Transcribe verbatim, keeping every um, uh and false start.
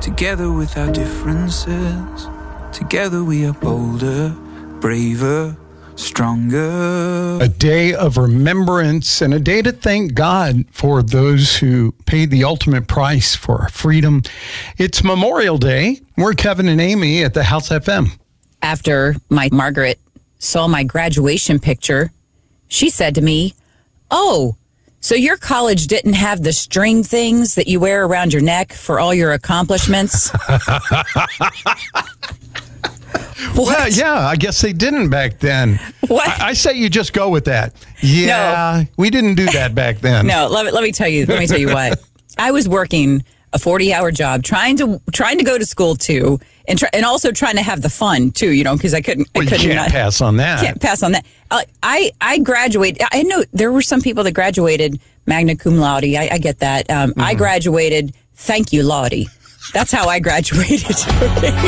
Together with our differences, together we are bolder, braver, stronger. A day of remembrance and a day to thank God for those who paid the ultimate price for our freedom. It's Memorial Day. We're Kevin and Amy at the House F M. After my Margaret saw my graduation picture, she said to me, "Oh, so your college didn't have the string things that you wear around your neck for all your accomplishments?" Well, yeah, I guess they didn't back then. What? I, I say you just go with that. Yeah, No. we didn't do that back then. No, let me, let me tell you. Let me tell you what. I was working a forty-hour job, trying to trying to go to school too, and try, and also trying to have the fun too. You know, because I couldn't. Well, I you couldn't can't not, pass on that. Can't pass on that. Uh, I I graduated. I know there were some people that graduated magna cum laude. I, I get that. Um, mm-hmm. I graduated. Thank you, Laude. That's how I graduated.